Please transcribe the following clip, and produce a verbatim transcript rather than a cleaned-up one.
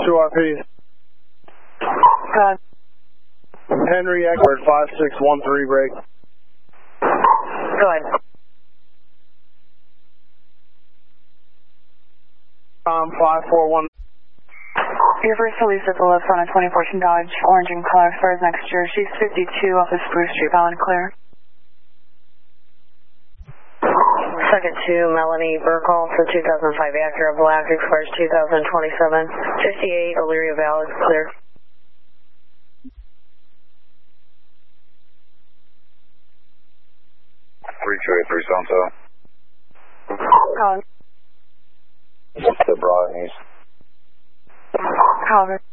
two R P. Good. Henry Eckert, five six one three, break. Good. Um, five four one. Your first release at the left on a twenty fourteen Dodge, orange and color, expires next year. She's fifty-two off of Spruce Street, valid and clear. Second to Melanie Burkle for two thousand five Acura Black, expires two thousand twenty-seven. fifty-eight Elyria valid, clear. three two eight three Santo. Colin. The Broad East. Calvin.